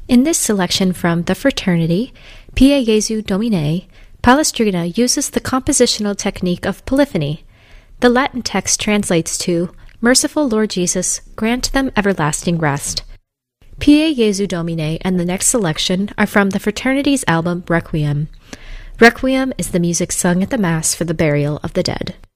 In this selection from The Fraternity, Pie Jesu Domine, Palestrina uses the compositional technique of polyphony. The Latin text translates to, "Merciful Lord Jesus, grant them everlasting rest." Pie Jesu Domine and the next selection are from the Fraternity's album Requiem. Requiem is the music sung at the Mass for the burial of the dead.